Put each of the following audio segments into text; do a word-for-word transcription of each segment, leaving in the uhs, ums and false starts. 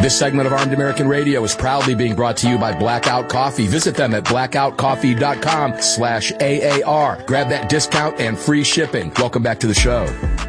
This segment of Armed American Radio is proudly being brought to you by Blackout Coffee. Visit them at blackout coffee dot com slash A A R. Grab that discount and free shipping. Welcome back to the show.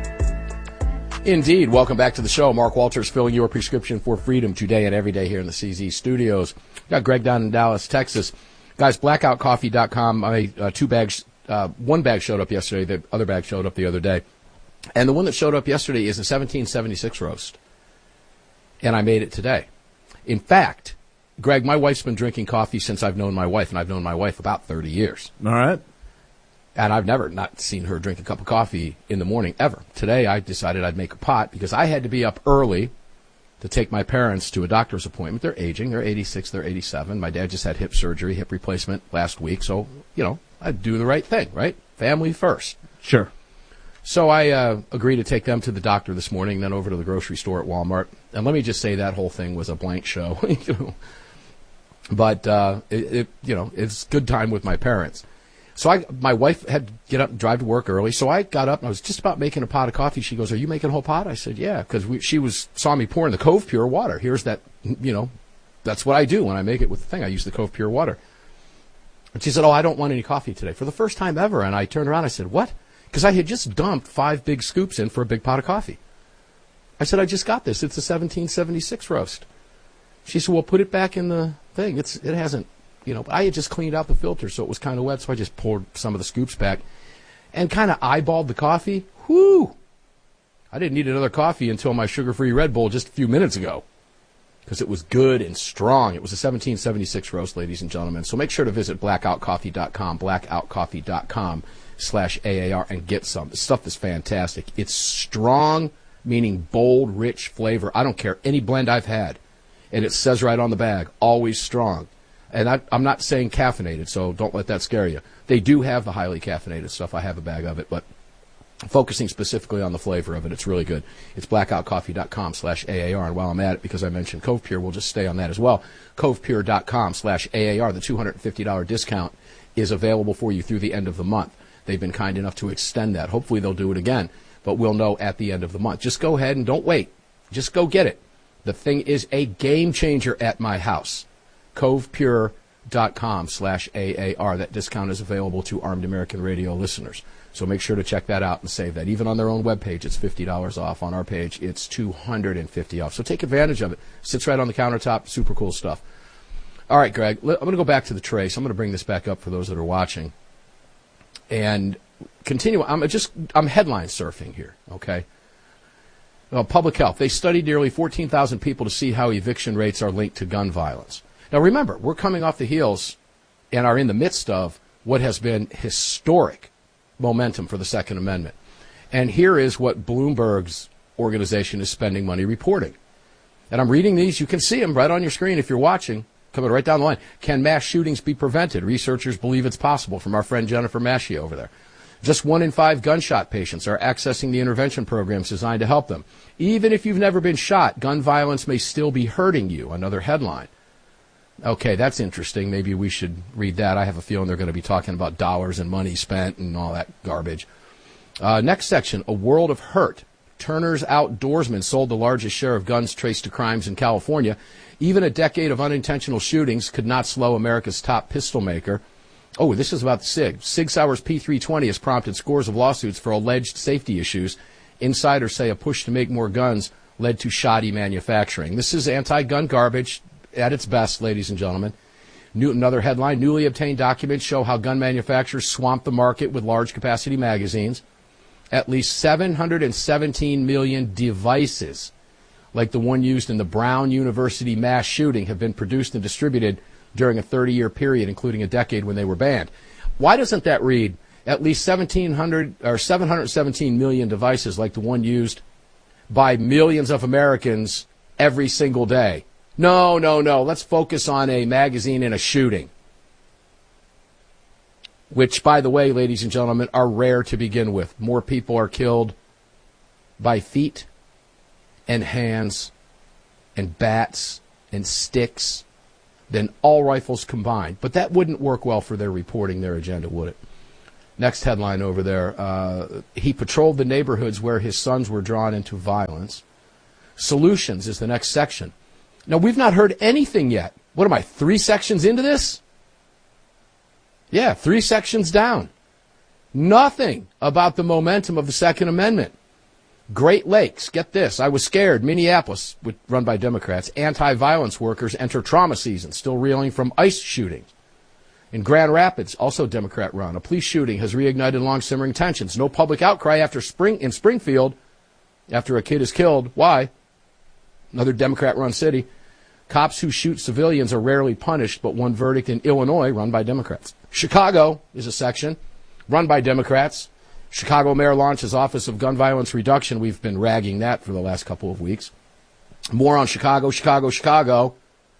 Indeed, welcome back to the show. Mark Walters filling your prescription for freedom today and every day here in the C Z studios. Got Greg down in Dallas, Texas. Guys, blackout coffee dot com. My uh, two bags, uh, one bag showed up yesterday. The other bag showed up the other day. And the one that showed up yesterday is a seventeen seventy-six roast. And I made it today. In fact, Greg, my wife's been drinking coffee since I've known my wife, and I've known my wife about thirty years. All right. And I've never not seen her drink a cup of coffee in the morning, ever. Today, I decided I'd make a pot because I had to be up early to take my parents to a doctor's appointment. They're aging. They're eighty-six. They're eighty-seven. My dad just had hip surgery, hip replacement last week. So, you know, I'd do the right thing, right? Family first. Sure. So I uh, agreed to take them to the doctor this morning, then over to the grocery store at Walmart. And let me just say that whole thing was a blank show. you know. But, uh, it, it, you know, it's good time with my parents. So I, my wife had to get up and drive to work early. So I got up and I was just about making a pot of coffee. She goes, "Are you making a whole pot?" I said, "Yeah," because she was saw me pouring the Cove Pure water. Here's that, you know, that's what I do when I make it with the thing. I use the Cove Pure water. And she said, "Oh, I don't want any coffee today," for the first time ever. And I turned around and I said, "What?" Because I had just dumped five big scoops in for a big pot of coffee. I said, "I just got this. It's a seventeen seventy-six roast." She said, "Well, put it back in the thing. It's It hasn't, you know." But I had just cleaned out the filter, so it was kind of wet, so I just poured some of the scoops back and kind of eyeballed the coffee. Whoo! I didn't need another coffee until my sugar-free Red Bull just a few minutes ago because it was good and strong. It was a seventeen seventy-six roast, ladies and gentlemen. So make sure to visit blackout coffee dot com, blackout coffee dot com. slash A A R and get some. The stuff is fantastic. It's strong, meaning bold, rich flavor. I don't care any blend I've had. And it says right on the bag, always strong. And I, I'm not saying caffeinated, so don't let that scare you. They do have the highly caffeinated stuff. I have a bag of it, but focusing specifically on the flavor of it, it's really good. It's blackout coffee dot com slash A A R. And while I'm at it, because I mentioned Cove Pure, we'll just stay on that as well. cove pure dot com slash A A R. The two hundred fifty dollars discount is available for you through the end of the month. They've been kind enough to extend that. Hopefully they'll do it again, but we'll know at the end of the month. Just go ahead and don't wait. Just go get it. The thing is a game changer at my house. cove pure dot com slash A A R. That discount is available to Armed American Radio listeners. So make sure to check that out and save that. Even on their own webpage, it's fifty dollars off. On our page, it's two hundred fifty dollars off. So take advantage of it. Sits right on the countertop. Super cool stuff. All right, Greg, I'm going to go back to the tray. So I'm going to bring this back up for those that are watching. And continue. I'm just I'm headline surfing here, okay? Well, public health. They studied nearly fourteen thousand people to see how eviction rates are linked to gun violence. Now, remember, we're coming off the heels and are in the midst of what has been historic momentum for the Second Amendment. And here is what Bloomberg's organization is spending money reporting. And I'm reading these. You can see them right on your screen if you're watching. Coming right down the line. Can mass shootings be prevented? Researchers believe it's possible, from our friend Jennifer Mascia over there. Just one in five gunshot patients are accessing the intervention programs designed to help them. Even if you've never been shot, gun violence may still be hurting you. Another headline. Okay, that's interesting. Maybe we should read that. I have a feeling they're going to be talking about dollars and money spent and all that garbage. Uh, next section, A World of Hurt. Turner's Outdoorsman sold the largest share of guns traced to crimes in California. Even a decade of unintentional shootings could not slow America's top pistol maker. Oh, this is about the SIG. Sig Sauer's P three twenty has prompted scores of lawsuits for alleged safety issues. Insiders say a push to make more guns led to shoddy manufacturing. This is anti-gun garbage at its best, ladies and gentlemen. New, another headline, newly obtained documents show how gun manufacturers swamped the market with large-capacity magazines. At least seven hundred seventeen million devices, like the one used in the Brown University mass shooting, have been produced and distributed during a thirty-year period, including a decade when they were banned. Why doesn't that read, at least seventeen hundred or seven hundred seventeen million devices like the one used by millions of Americans every single day? No, no, no. Let's focus on a magazine in a shooting, which, by the way, ladies and gentlemen, are rare to begin with. More people are killed by feet and hands and bats and sticks than all rifles combined. But that wouldn't work well for their reporting, their agenda, would it? Next headline over there. Uh, he patrolled the neighborhoods where his sons were drawn into violence. Solutions is the next section. Now, we've not heard anything yet. What am I, three sections into this? Yeah, three sections down. Nothing about the momentum of the Second Amendment. Great Lakes, get this. I was scared. Minneapolis, run by Democrats. Anti-violence workers enter trauma season, still reeling from ICE shootings. In Grand Rapids, also Democrat-run, a police shooting has reignited long-simmering tensions. No public outcry after spring in Springfield after a kid is killed. Why? Another Democrat-run city. Cops who shoot civilians are rarely punished, but one verdict in Illinois, run by Democrats. Chicago is a section run by Democrats. Chicago mayor launches Office of Gun Violence Reduction. We've been ragging that for the last couple of weeks. More on Chicago, Chicago, Chicago.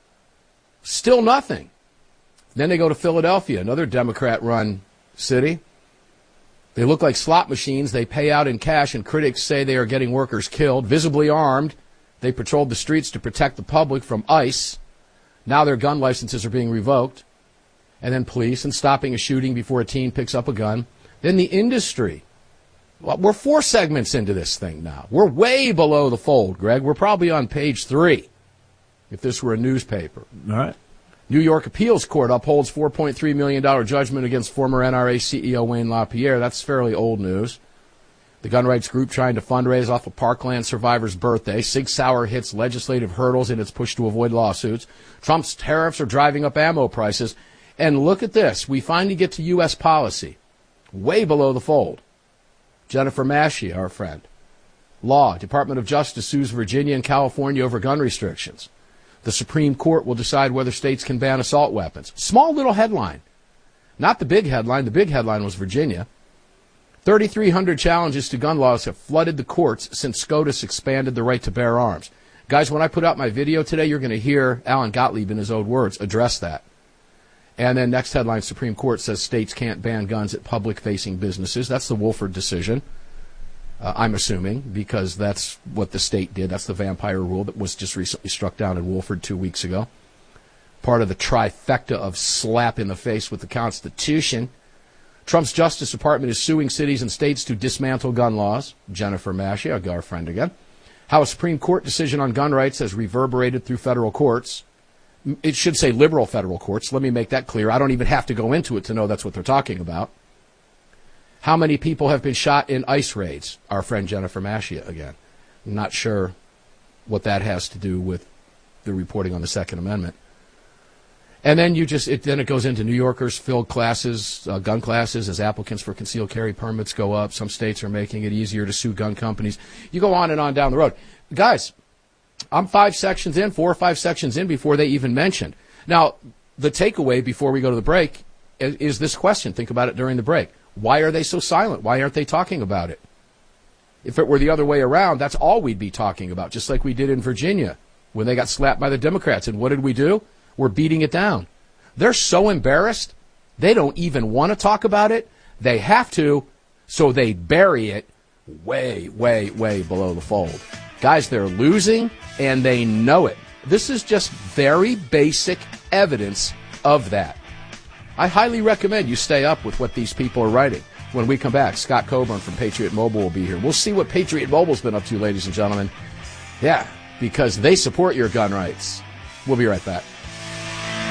Still nothing. Then they go to Philadelphia, another Democrat-run city. They look like slot machines. They pay out in cash, and critics say they are getting workers killed. Visibly armed, they patrolled the streets to protect the public from ICE. Now their gun licenses are being revoked. And then police and stopping a shooting before a teen picks up a gun. Then the industry. Well, we're four segments into this thing now. We're way below the fold, Greg. We're probably on page three if this were a newspaper. All right. New York Appeals Court upholds four point three million dollars judgment against former N R A C E O Wayne LaPierre. That's fairly old news. The gun rights group trying to fundraise off a Parkland survivor's birthday. Sig Sauer hits legislative hurdles in its push to avoid lawsuits. Trump's tariffs are driving up ammo prices. And look at this. We finally get to U S policy. Way below the fold. Jennifer Masci, our friend. Law. Department of Justice sues Virginia and California over gun restrictions. The Supreme Court will decide whether states can ban assault weapons. Small little headline. Not the big headline. The big headline was Virginia. thirty-three hundred challenges to gun laws have flooded the courts since SCOTUS expanded the right to bear arms. Guys, when I put out my video today, you're going to hear Alan Gottlieb, in his own words, address that. And then next headline, Supreme Court says states can't ban guns at public-facing businesses. That's the Wolford decision, uh, I'm assuming, because that's what the state did. That's the vampire rule that was just recently struck down in Wolford two weeks ago. Part of the trifecta of slap in the face with the Constitution. Trump's Justice Department is suing cities and states to dismantle gun laws. Jennifer Masci, our friend again. How a Supreme Court decision on gun rights has reverberated through federal courts. It should say liberal federal courts. Let me make that clear. I don't even have to go into it to know that's what they're talking about. How many people have been shot in ICE raids? Our friend Jennifer Masci again. I'm not sure what that has to do with the reporting on the Second Amendment. And then you just it, then it goes into New Yorkers filled classes, uh, gun classes, as applicants for concealed carry permits go up. Some states are making it easier to sue gun companies. You go on and on down the road. Guys, I'm five sections in, four or five sections in before they even mentioned. Now, the takeaway before we go to the break is, is this question. Think about it during the break. Why are they so silent? Why aren't they talking about it? If it were the other way around, that's all we'd be talking about, just like we did in Virginia when they got slapped by the Democrats. And what did we do? We're beating it down. They're so embarrassed, they don't even want to talk about it. They have to, so they bury it way, way, way below the fold. Guys, they're losing, and they know it. This is just very basic evidence of that. I highly recommend you stay up with what these people are writing. When we come back, Scott Coburn from Patriot Mobile will be here. We'll see what Patriot Mobile's been up to, ladies and gentlemen. Yeah, because they support your gun rights. We'll be right back.